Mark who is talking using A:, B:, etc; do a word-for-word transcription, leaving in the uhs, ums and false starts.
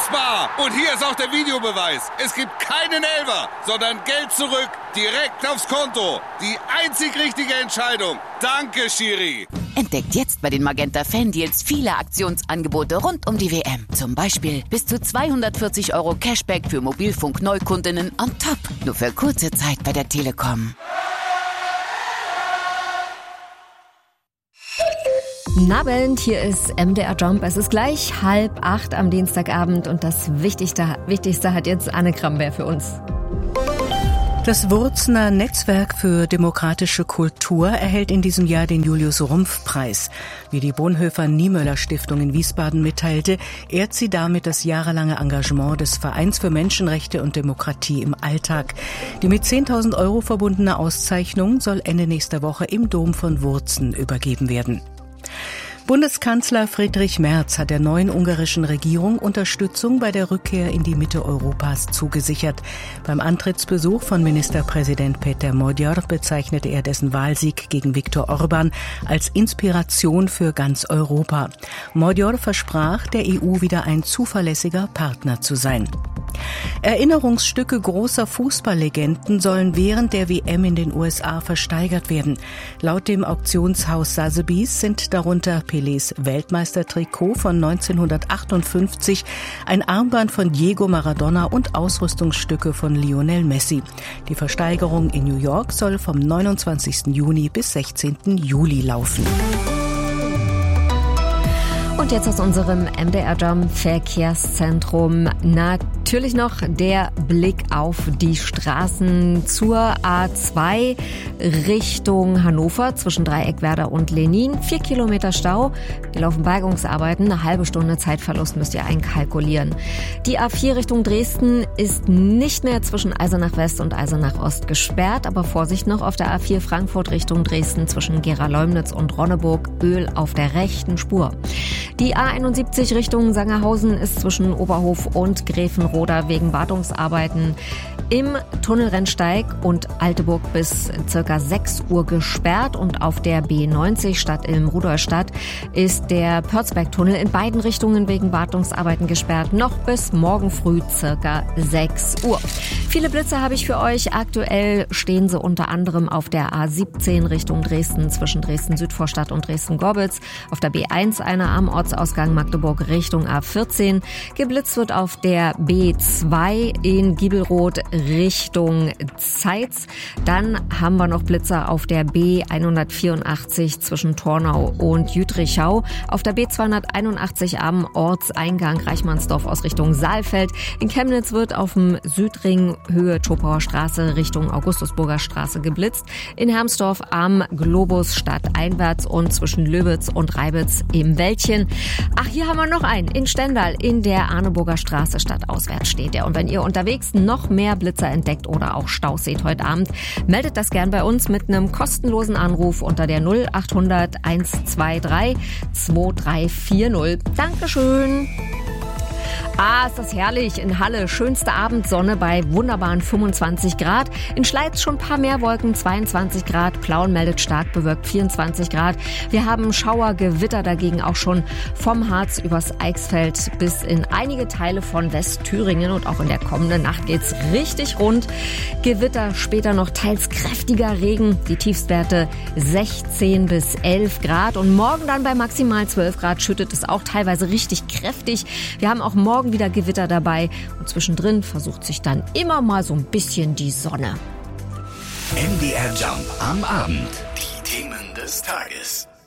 A: Unfassbar! Und hier ist auch der Videobeweis. Es gibt keinen Elfer, sondern Geld zurück, direkt aufs Konto. Die einzig richtige Entscheidung. Danke, Schiri.
B: Entdeckt jetzt bei den Magenta Fan-Deals viele Aktionsangebote rund um die W M. Zum Beispiel bis zu zweihundertvierzig Euro Cashback für Mobilfunk-Neukundinnen on top. Nur für kurze Zeit bei der Telekom.
C: Nabend, hier ist M D R Jump. Es ist gleich halb acht am Dienstagabend und das Wichtigste, Wichtigste hat jetzt Anne Kramberg für uns.
D: Das Wurzener Netzwerk für demokratische Kultur erhält in diesem Jahr den Julius-Rumpf-Preis. Wie die Bonhoeffer-Niemöller-Stiftung in Wiesbaden mitteilte, ehrt sie damit das jahrelange Engagement des Vereins für Menschenrechte und Demokratie im Alltag. Die mit zehntausend Euro verbundene Auszeichnung soll Ende nächster Woche im Dom von Wurzen übergeben werden. Bundeskanzler Friedrich Merz hat der neuen ungarischen Regierung Unterstützung bei der Rückkehr in die Mitte Europas zugesichert. Beim Antrittsbesuch von Ministerpräsident Peter Magyar bezeichnete er dessen Wahlsieg gegen Viktor Orban als Inspiration für ganz Europa. Magyar versprach, der E U wieder ein zuverlässiger Partner zu sein. Erinnerungsstücke großer Fußballlegenden sollen während der W M in den U S A versteigert werden. Laut dem Auktionshaus Sotheby's sind darunter Pelés Weltmeistertrikot von neunzehnhundertachtundfünfzig, ein Armband von Diego Maradona und Ausrüstungsstücke von Lionel Messi. Die Versteigerung in New York soll vom neunundzwanzigsten Juni bis sechzehnten Juli laufen.
C: Und jetzt aus unserem M D R Jump Verkehrszentrum natürlich noch der Blick auf die Straßen zur A zwei Richtung Hannover zwischen Dreieckwerder und Lenin. Vier Kilometer Stau. Wir laufen Bergungsarbeiten. Eine halbe Stunde Zeitverlust müsst ihr einkalkulieren. Die A vier Richtung Dresden ist nicht mehr zwischen Eisenach West und Eisenach Ost gesperrt. Aber Vorsicht noch auf der A vier Frankfurt Richtung Dresden zwischen Gera-Leumnitz und Ronneburg. Öl auf der rechten Spur. Die A einundsiebzig Richtung Sangerhausen ist zwischen Oberhof und Gräfenroda wegen Wartungsarbeiten im Tunnelrennsteig und Alteburg bis circa sechs Uhr gesperrt. Und auf der B neunzig Stadt in Rudolstadt ist der Pörzbergtunnel in beiden Richtungen wegen Wartungsarbeiten gesperrt. Noch bis morgen früh circa sechs Uhr. Viele Blitze habe ich für euch. Aktuell stehen sie unter anderem auf der A siebzehn Richtung Dresden zwischen Dresden-Südvorstadt und Dresden-Gorbitz. Auf der B eins einer am Ortsausgang Magdeburg Richtung A vierzehn. Geblitzt wird auf der B zwei in Giebelroth Richtung Zeitz. Dann haben wir noch Blitzer auf der B hundertvierundachtzig zwischen Tornau und Jütrichau. Auf der B zweihunderteinundachtzig am Ortseingang Reichmannsdorf aus Richtung Saalfeld. In Chemnitz wird auf dem Südring Höhe Tschopauer Straße Richtung Augustusburger Straße geblitzt. In Hermsdorf am Globus stadteinwärts und zwischen Löbitz und Reibitz im Wäldchen. Ach, hier haben wir noch einen. In Stendal in der Arneburger Straße stadtauswärts steht der. Und wenn ihr unterwegs noch mehr Blitzer entdeckt oder auch Staus seht heute Abend, meldet das gern bei uns mit einem kostenlosen Anruf unter der null achthundert hundertzweiundzwanzig drei vier null. Dankeschön. Ah, ist das herrlich. In Halle schönste Abendsonne bei wunderbaren fünfundzwanzig Grad. In Schleiz schon ein paar mehr Wolken, zweiundzwanzig Grad. Plauen meldet stark bewölkt, vierundzwanzig Grad. Wir haben Schauer, Gewitter dagegen auch schon vom Harz übers Eichsfeld bis in einige Teile von Westthüringen. Und auch in der kommenden Nacht geht's richtig rund. Gewitter, später noch teils kräftiger Regen. Die Tiefstwerte sechzehn bis elf Grad. Und morgen dann bei maximal zwölf Grad schüttet es auch teilweise richtig kräftig. Wir haben auch morgen wieder Gewitter dabei und zwischendrin versucht sich dann immer mal so ein bisschen die Sonne.
E: M D R Jump am Abend. Die Themen des Tages.